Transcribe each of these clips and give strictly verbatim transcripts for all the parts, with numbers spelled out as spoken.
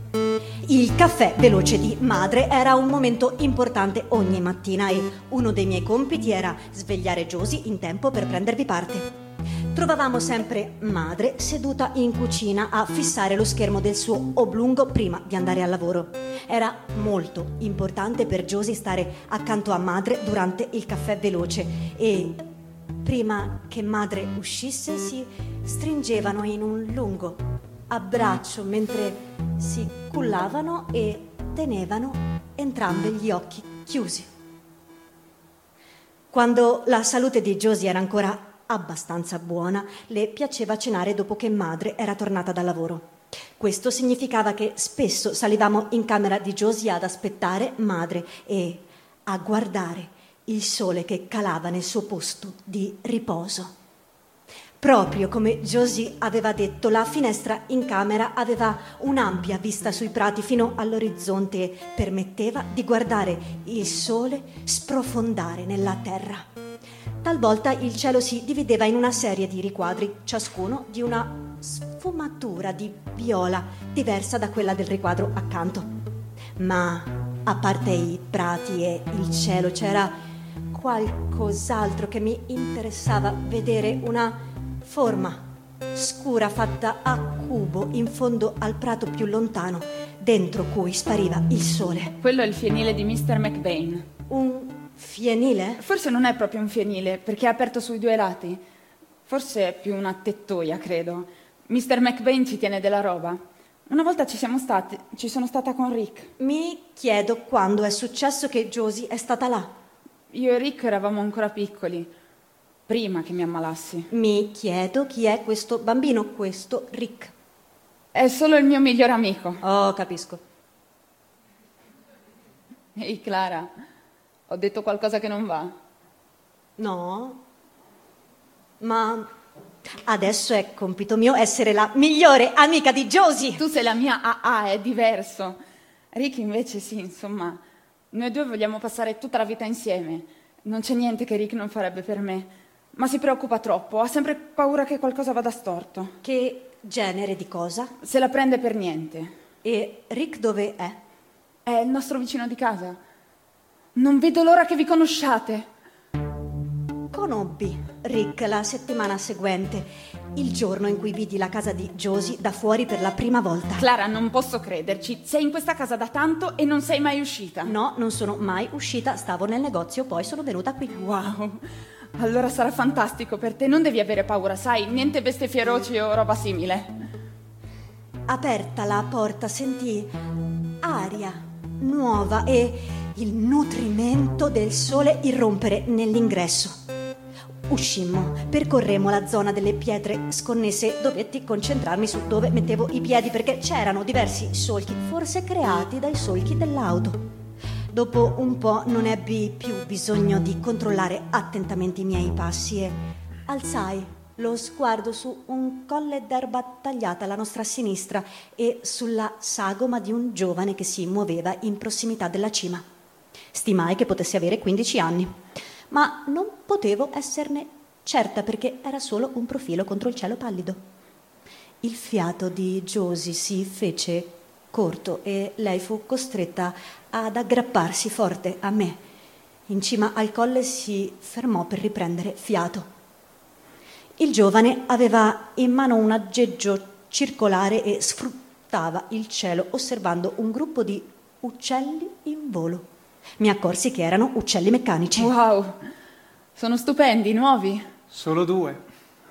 Il caffè veloce di madre era un momento importante ogni mattina e uno dei miei compiti era svegliare Josie in tempo per prendervi parte. Trovavamo sempre madre seduta in cucina a fissare lo schermo del suo oblungo prima di andare al lavoro. Era molto importante per Josie stare accanto a madre durante il caffè veloce e prima che madre uscisse si stringevano in un lungo abbraccio mentre si cullavano e tenevano entrambi gli occhi chiusi. Quando la salute di Josie era ancora abbastanza buona, le piaceva cenare dopo che madre era tornata dal lavoro. Questo significava che spesso salivamo in camera di Josie ad aspettare madre e a guardare il sole che calava nel suo posto di riposo. Proprio come Josie aveva detto, la finestra in camera aveva un'ampia vista sui prati fino all'orizzonte e permetteva di guardare il sole sprofondare nella terra. Talvolta il cielo si divideva in una serie di riquadri, ciascuno di una sfumatura di viola diversa da quella del riquadro accanto. Ma a parte i prati e il cielo c'era qualcos'altro che mi interessava vedere, una forma scura fatta a cubo in fondo al prato più lontano, dentro cui spariva il sole. Quello è il fienile di mister McBain. Un fienile? Forse non è proprio un fienile, perché è aperto sui due lati. Forse è più una tettoia, credo. mister McBain ci tiene della roba. Una volta ci siamo stati, ci sono stata con Rick. Mi chiedo quando è successo che Josie è stata là. Io e Rick eravamo ancora piccoli, prima che mi ammalassi. Mi chiedo chi è questo bambino, questo Rick. È solo il mio migliore amico. Oh, capisco. Ehi, Clara, ho detto qualcosa che non va? No, ma adesso è compito mio essere la migliore amica di Josie. Tu sei la mia A A, è diverso. Rick invece sì, insomma, noi due vogliamo passare tutta la vita insieme. Non c'è niente che Rick non farebbe per me. Ma si preoccupa troppo, ha sempre paura che qualcosa vada storto. Che genere di cosa? Se la prende per niente. E Rick dove è? È il nostro vicino di casa. Non vedo l'ora che vi conosciate. Conobbi Rick la settimana seguente, il giorno in cui vidi la casa di Josie da fuori per la prima volta. Clara, non posso crederci. Sei in questa casa da tanto e non sei mai uscita. No, non sono mai uscita, stavo nel negozio, poi sono venuta qui. Wow, allora sarà fantastico per te. Non devi avere paura, sai, niente bestie feroci o roba simile. Aperta la porta sentii aria nuova e il nutrimento del sole irrompere nell'ingresso. Uscimmo, percorremmo la zona delle pietre sconnesse, dovetti concentrarmi su dove mettevo i piedi perché c'erano diversi solchi, forse creati dai solchi dell'auto. Dopo un po' non ebbi più bisogno di controllare attentamente i miei passi e alzai lo sguardo su un colle d'erba tagliata alla nostra sinistra e sulla sagoma di un giovane che si muoveva in prossimità della cima. Stimai che potesse avere quindici anni, ma non potevo esserne certa perché era solo un profilo contro il cielo pallido. Il fiato di Josie si fece corto e lei fu costretta ad aggrapparsi forte a me. In cima al colle si fermò per riprendere fiato. Il giovane aveva in mano un aggeggio circolare e sfruttava il cielo osservando un gruppo di uccelli in volo. Mi accorsi che erano uccelli meccanici. Wow, sono stupendi, nuovi. Solo due.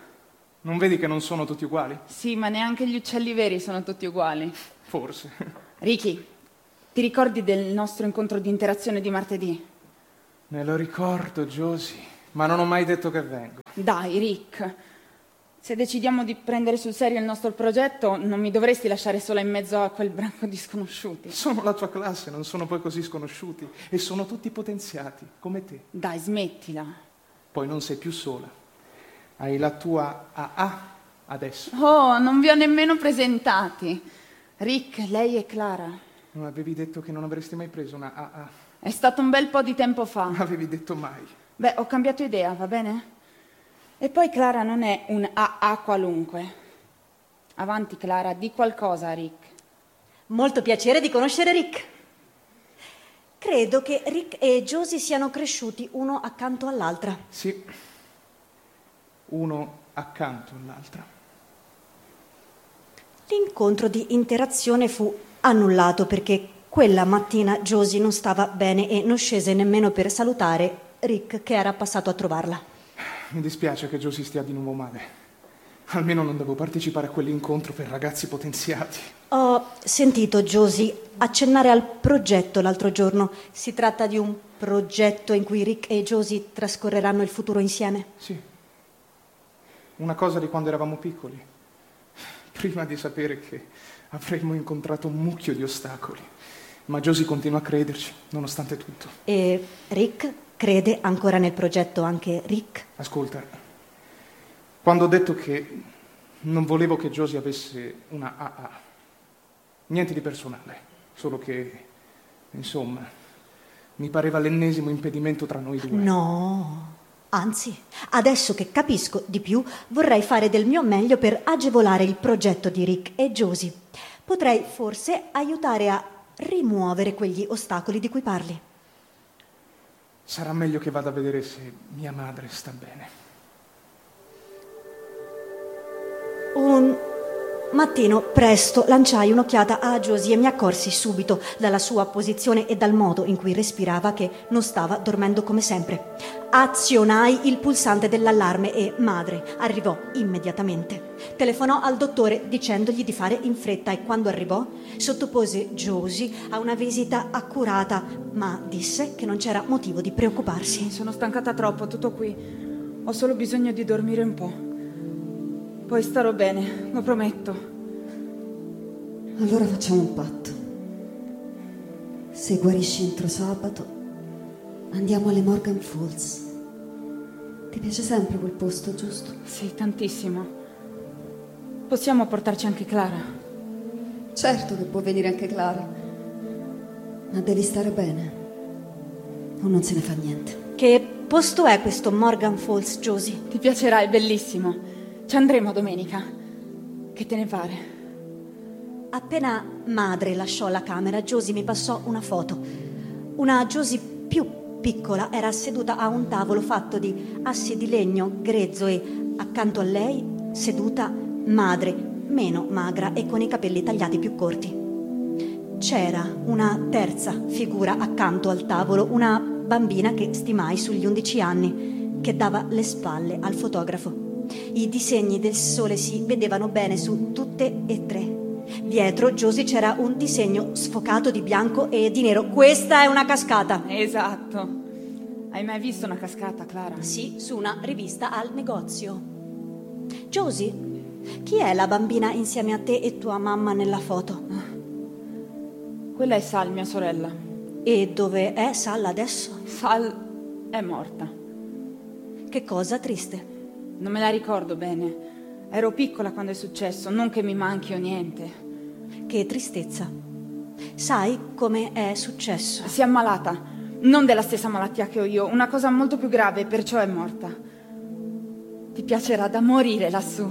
Non vedi che non sono tutti uguali? Sì, ma neanche gli uccelli veri sono tutti uguali. Forse. Ricky, ti ricordi del nostro incontro di interazione di martedì? Me lo ricordo, Josie, ma non ho mai detto che vengo. Dai, Rick, se decidiamo di prendere sul serio il nostro progetto, non mi dovresti lasciare sola in mezzo a quel branco di sconosciuti. Sono la tua classe, non sono poi così sconosciuti e sono tutti potenziati, come te. Dai, smettila. Poi non sei più sola. Hai la tua A A adesso. Oh, non vi ho nemmeno presentati. Rick, lei e Clara. Non avevi detto che non avresti mai preso una A A. È stato un bel po' di tempo fa. Non avevi detto mai. Beh, ho cambiato idea, va bene? E poi Clara non è un A A qualunque. Avanti, Clara, di qualcosa a Rick. Molto piacere di conoscere Rick. Credo che Rick e Josie siano cresciuti uno accanto all'altra. Sì, uno accanto all'altra. L'incontro di interazione fu annullato perché quella mattina Josie non stava bene e non scese nemmeno per salutare Rick, che era passato a trovarla. Mi dispiace che Josie stia di nuovo male. Almeno non devo partecipare a quell'incontro per ragazzi potenziati. Ho sentito Josie accennare al progetto l'altro giorno. Si tratta di un progetto in cui Rick e Josie trascorreranno il futuro insieme? Sì. Una cosa di quando eravamo piccoli. Prima di sapere che avremmo incontrato un mucchio di ostacoli. Ma Josie continua a crederci, nonostante tutto. E Rick crede ancora nel progetto anche Rick? Ascolta, quando ho detto che non volevo che Josie avesse una A A, niente di personale, solo che, insomma, mi pareva l'ennesimo impedimento tra noi due. No, anzi, adesso che capisco di più, vorrei fare del mio meglio per agevolare il progetto di Rick e Josie. Potrei forse aiutare a rimuovere quegli ostacoli di cui parli. Sarà meglio che vada a vedere se mia madre sta bene. Un mattino presto lanciai un'occhiata a Josie e mi accorsi subito dalla sua posizione e dal modo in cui respirava che non stava dormendo come sempre. Azionai il pulsante dell'allarme e madre arrivò immediatamente. Telefonò al dottore dicendogli di fare in fretta e quando arrivò sottopose Josie a una visita accurata, ma disse che non c'era motivo di preoccuparsi. Sono stancata troppo, tutto qui. Ho solo bisogno di dormire un po'. Poi starò bene, lo prometto. Allora facciamo un patto. Se guarisci entro sabato, andiamo alle Morgan Falls. Ti piace sempre quel posto, giusto? Sì, tantissimo. Possiamo portarci anche Clara? Certo che può venire anche Clara. Ma devi stare bene. O non se ne fa niente. Che posto è questo Morgan Falls, Josie? Ti piacerà, è bellissimo. Ci andremo domenica. Che te ne pare? Appena madre lasciò la camera, Josie mi passò una foto. Una Josie più piccola era seduta a un tavolo fatto di assi di legno grezzo e accanto a lei seduta madre, meno magra e con i capelli tagliati più corti. C'era una terza figura accanto al tavolo, una bambina che stimai sugli undici anni, che dava le spalle al fotografo. I disegni del sole si vedevano bene su tutte e tre. Dietro Josie c'era un disegno sfocato di bianco e di nero. Questa è una cascata. Esatto. Hai mai visto una cascata, Clara? Sì, su una rivista al negozio. Josie, chi è la bambina insieme a te e tua mamma nella foto? Quella è Sal, mia sorella. E dove è Sal adesso? Sal è morta. Che cosa triste. Non me la ricordo bene. Ero piccola quando è successo, non che mi manchi o niente. Che tristezza. Sai come è successo? Si è ammalata, non della stessa malattia che ho io, una cosa molto più grave, perciò è morta. Ti piacerà da morire lassù.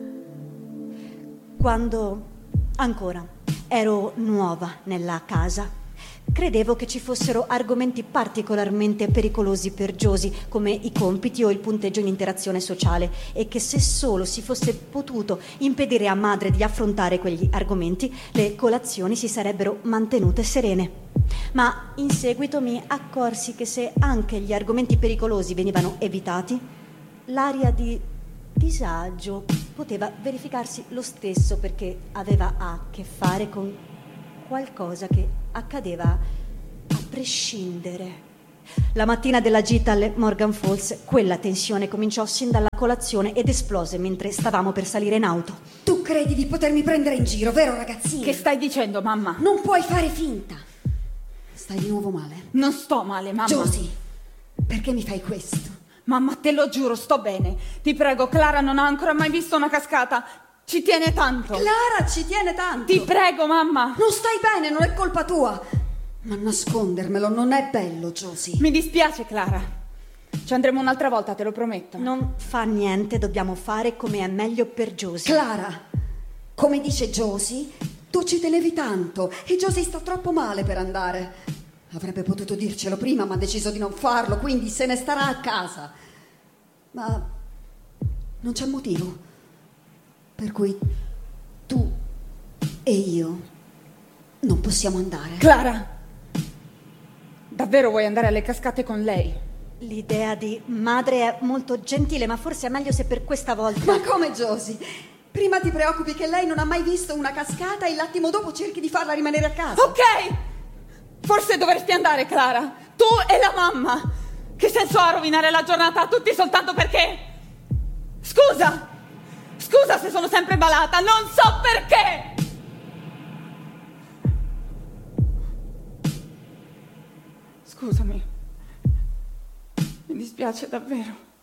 Quando ancora ero nuova nella casa, credevo che ci fossero argomenti particolarmente pericolosi per Josie, come i compiti o il punteggio in interazione sociale, e che se solo si fosse potuto impedire a madre di affrontare quegli argomenti, le colazioni si sarebbero mantenute serene. Ma in seguito mi accorsi che se anche gli argomenti pericolosi venivano evitati, l'aria di disagio poteva verificarsi lo stesso, perché aveva a che fare con qualcosa che accadeva a prescindere. La mattina della gita alle Morgan Falls, quella tensione cominciò sin dalla colazione ed esplose mentre stavamo per salire in auto. Tu credi di potermi prendere in giro, vero ragazzino? Che stai dicendo, mamma? Non puoi fare finta. Stai di nuovo male? Non sto male, mamma. Josie, perché mi fai questo? Mamma, te lo giuro, sto bene. Ti prego, Clara non ha ancora mai visto una cascata. Ci tiene tanto. Clara ci tiene tanto. Ti prego, mamma. Non stai bene, non è colpa tua. Ma nascondermelo non è bello, Josie. Mi dispiace, Clara. Ci andremo un'altra volta, te lo prometto. Non fa niente, dobbiamo fare come è meglio per Josie. Clara, come dice Josie, tu ci tenevi tanto e Josie sta troppo male per andare. Avrebbe potuto dircelo prima, ma ha deciso di non farlo, quindi se ne starà a casa. Ma non c'è motivo per cui tu e io non possiamo andare. Clara, davvero vuoi andare alle cascate con lei? L'idea di madre è molto gentile, ma forse è meglio se per questa volta... Ma come, Josie? Prima ti preoccupi che lei non ha mai visto una cascata e l'attimo dopo cerchi di farla rimanere a casa. Ok! Forse dovresti andare, Clara. Tu e la mamma. Che senso ha rovinare la giornata a tutti soltanto perché... Scusa! Scusa se sono sempre balata, non so perché! Scusami. Mi dispiace davvero.